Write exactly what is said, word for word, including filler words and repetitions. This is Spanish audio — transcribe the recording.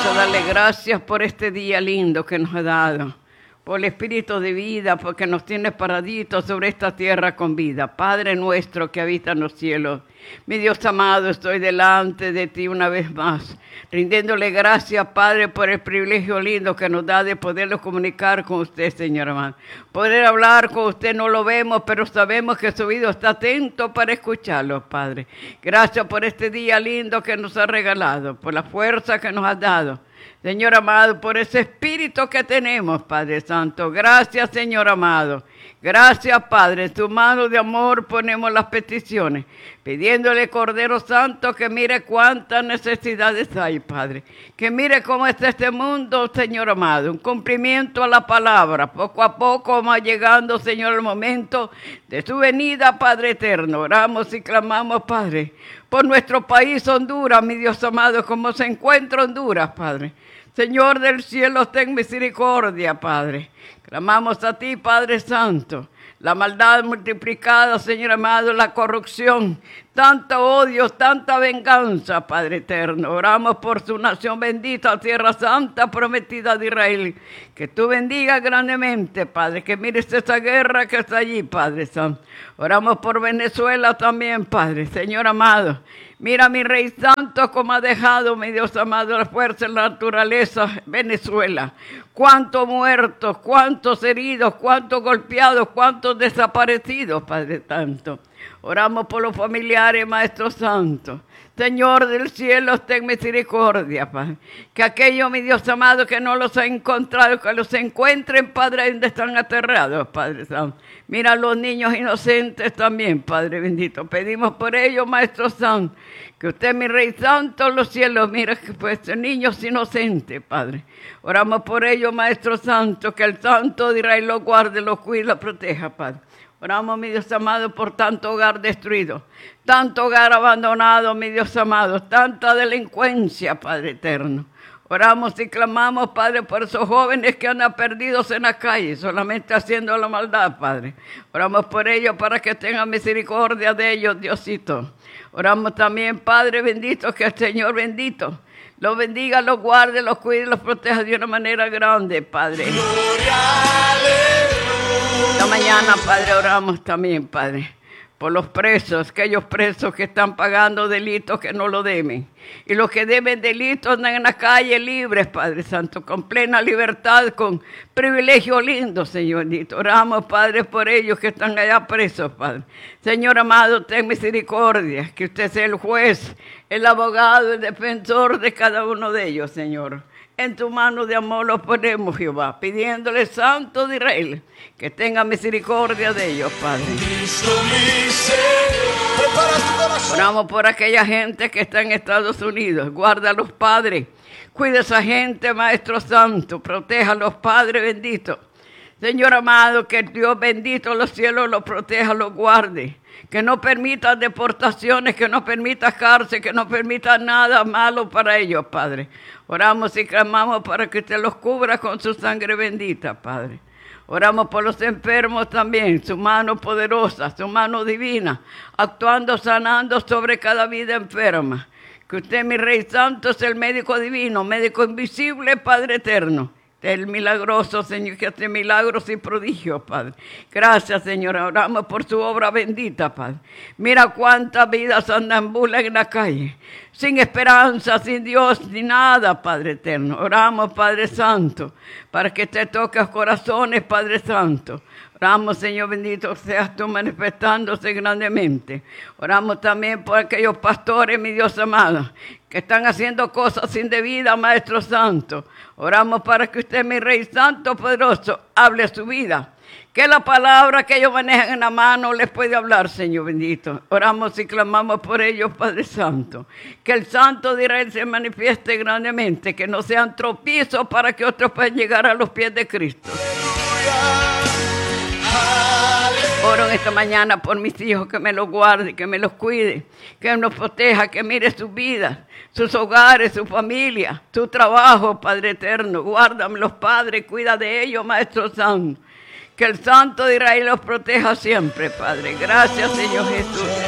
Vamos a darle gracias por este día lindo que nos ha dado, por el espíritu de vida, porque nos tiene paraditos sobre esta tierra con vida. Padre nuestro que habita en los cielos, mi Dios amado, estoy delante de ti una vez más, rindiéndole gracias, Padre, por el privilegio lindo que nos da de poderlo comunicar con usted, Señor amado. Poder hablar con usted no lo vemos, pero sabemos que su oído está atento para escucharlo, Padre. Gracias por este día lindo que nos ha regalado, por la fuerza que nos has dado. Señor amado, por ese espíritu que tenemos, Padre Santo. Gracias, Señor amado. Gracias, Padre. En tu mano de amor ponemos las peticiones, pidiéndole, Cordero Santo, que mire cuántas necesidades hay, Padre. Que mire cómo está este mundo, Señor amado. Un cumplimiento a la palabra. Poco a poco va llegando, Señor, el momento de su venida, Padre eterno. Oramos y clamamos, Padre, por nuestro país, Honduras, mi Dios amado, como se encuentra Honduras, Padre. Señor del cielo, ten misericordia, Padre. Clamamos a ti, Padre Santo. La maldad multiplicada, Señor amado, la corrupción, tanto odio, tanta venganza, Padre eterno. Oramos por su nación bendita, tierra santa, prometida de Israel. Que tú bendigas grandemente, Padre, que mires esa guerra que está allí, Padre Santo. Oramos por Venezuela también, Padre, Señor amado. Mira, mi Rey Santo, como ha dejado, mi Dios amado, la fuerza en la naturaleza, Venezuela. Cuántos muertos, cuántos heridos, cuántos golpeados, cuántos desaparecidos, Padre Santo. Oramos por los familiares, Maestro Santo. Señor del cielo, ten misericordia, Padre. Que aquellos, mi Dios amado, que no los ha encontrado, que los encuentren, Padre, donde están aterrados, Padre Santo. Mira a los niños inocentes también, Padre bendito. Pedimos por ellos, Maestro Santo, que usted, mi Rey Santo, los cielos, mira que pues niños inocentes, Padre. Oramos por ellos, Maestro Santo, que el Santo de Israel los guarde, los cuide, los proteja, Padre. Oramos, mi Dios amado, por tanto hogar destruido, tanto hogar abandonado, mi Dios amado, tanta delincuencia, Padre eterno. Oramos y clamamos, Padre, por esos jóvenes que andan perdidos en la calle, solamente haciendo la maldad, Padre. Oramos por ellos para que tengan misericordia de ellos, Diosito. Oramos también, Padre bendito, que el Señor bendito los bendiga, los guarde, los cuide, los proteja de una manera grande, Padre. Esta mañana, Padre, oramos también, Padre, por los presos, aquellos presos que están pagando delitos que no lo deben. Y los que deben delitos andan en la calle libres, Padre Santo, con plena libertad, con privilegio lindo, Señor bendito. Oramos, Padre, por ellos que están allá presos, Padre. Señor amado, ten misericordia, que usted sea el juez, el abogado, el defensor de cada uno de ellos, Señor. En tu mano de amor los ponemos, Jehová, pidiéndole, Santo de Israel, que tenga misericordia de ellos, Padre. Oramos por aquella gente que está en Estados Unidos. Guárdalos, Padre. Cuida a esa gente, Maestro Santo. Protéjalos, Padre bendito. Señor amado, que el Dios bendito los cielos los proteja, los guarde. Que no permita deportaciones, que no permita cárcel, que no permita nada malo para ellos, Padre. Oramos y clamamos para que usted los cubra con su sangre bendita, Padre. Oramos por los enfermos también, su mano poderosa, su mano divina, actuando, sanando sobre cada vida enferma. Que usted, mi Rey Santo, es el médico divino, médico invisible, Padre eterno. El milagroso, Señor, que hace milagros y prodigios, Padre. Gracias, Señor. Oramos por su obra bendita, Padre. Mira cuántas vidas andan en la calle, sin esperanza, sin Dios, ni nada, Padre eterno. Oramos, Padre Santo, para que te toques corazones, Padre Santo. Oramos, Señor bendito, seas tú manifestándose grandemente. Oramos también por aquellos pastores, mi Dios amado, que están haciendo cosas indebidas, Maestro Santo. Oramos para que usted, mi Rey Santo poderoso, hable su vida. Que la palabra que ellos manejan en la mano les puede hablar, Señor bendito. Oramos y clamamos por ellos, Padre Santo. Que el Santo de Israel se manifieste grandemente, que no sean tropiezos para que otros puedan llegar a los pies de Cristo. Oro esta mañana por mis hijos, que me los guarde, que me los cuide, que me los proteja, que mire sus vidas, sus hogares, su familia, su trabajo, Padre eterno. Guárdamelos, Padre, cuida de ellos, Maestro Santo. Que el Santo de Israel los proteja siempre, Padre. Gracias, Señor Jesús.